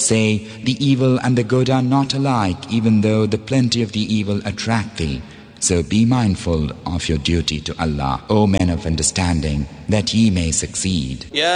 Say, the evil and the good are not alike, even though the plenty of the evil attract thee. So be mindful of your duty to Allah, O men of understanding, that ye may succeed.